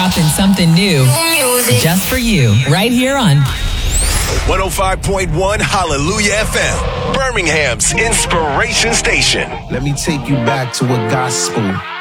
dropping something new just for you right here on 105.1 Hallelujah FM, Birmingham's inspiration station. Let me take you back to a gospel